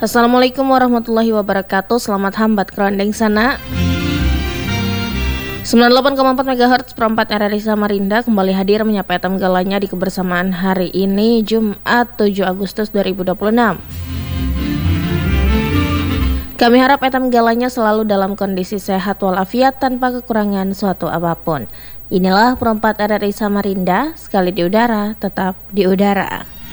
Assalamualaikum warahmatullahi wabarakatuh. Selamat hambat kerondeng sana. 98,4 MHz perempat RRI Samarinda kembali hadir menyapa etam galanya di kebersamaan hari ini Jumat 7 Agustus 2026. Kami harap etam galanya selalu dalam kondisi sehat walafiat tanpa kekurangan suatu apapun. Inilah perempat RRI Samarinda, sekali di udara, tetap di udara.